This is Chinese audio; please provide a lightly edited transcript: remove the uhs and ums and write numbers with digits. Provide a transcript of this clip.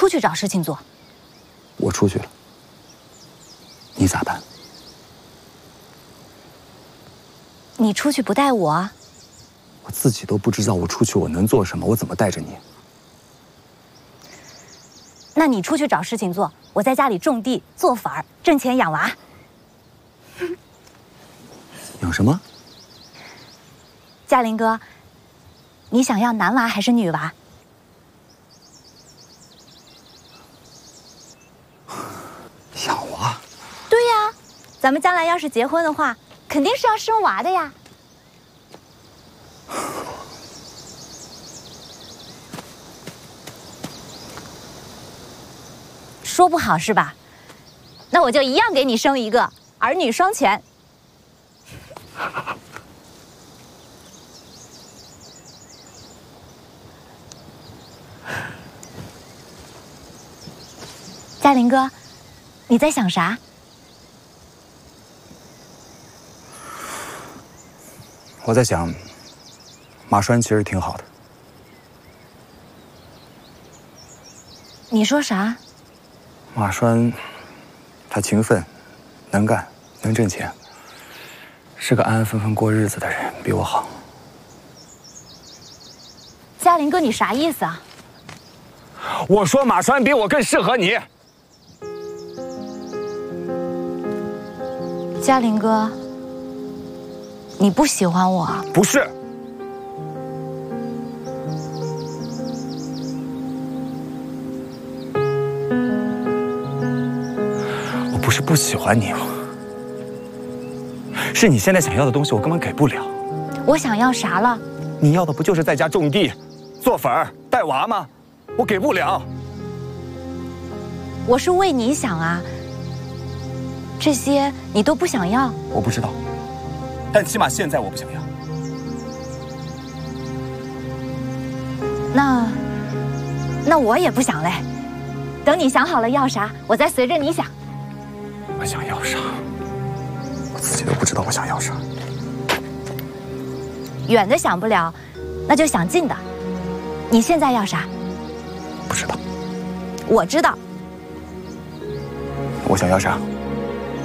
出去找事情做。 我出去了，你咋办？ 你出去不带我啊？ 我自己都不知道我出去我能做什么，我怎么带着你？ 那你出去找事情做，我在家里种地做粉儿，挣钱养娃。 养什么？ 嘉林哥，你想要男娃还是女娃？ 养娃？ 对呀，咱们将来要是结婚的话，肯定是要生娃的呀。说不好是吧？那我就一样给你生一个，儿女双全。嘉林哥，你在想啥？ 我在想，马栓其实挺好的。 你说啥？ 马栓，他勤奋、能干、能挣钱，是个安安分分过日子的人，比我好。 嘉林哥，你啥意思啊？ 我说马栓比我更适合你。 嘉林哥，你不喜欢我啊？ 不是。我不是不喜欢你，是你现在想要的东西我根本给不了。 我想要啥了？ 你要的不就是在家种地、做粉儿、带娃吗？我给不了。 我是为你想啊。这些你都不想要？ 我不知道，但起码现在我不想要。 那我也不想嘞。等你想好了要啥，我再随着你想。 我想要啥？我自己都不知道我想要啥。 远的想不了，那就想近的。你现在要啥？ 不知道。 我知道。 我想要啥？